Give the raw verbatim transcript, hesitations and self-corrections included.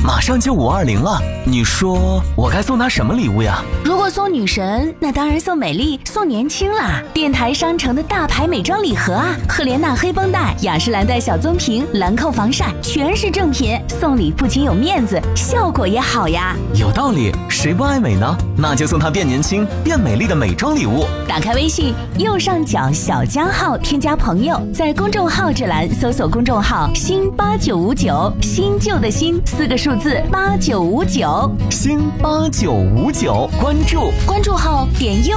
马上就五二零了，你说我该送她什么礼物呀？ 如果送女神，那当然送美丽，送年轻啦！电台商城的大牌美妆礼盒啊，赫莲娜黑绷带、雅诗兰黛小棕瓶、兰蔻防晒，全是正品，送礼不仅有面子，效果也好呀。 有道理，谁不爱美呢？那就送她变年轻、变美丽的美妆礼物。 打开微信右上角小加号，添加朋友，在公众号这栏搜索公众号新八九五九，新旧的新四个数字八九五九， 新八九五九，关注关注后点右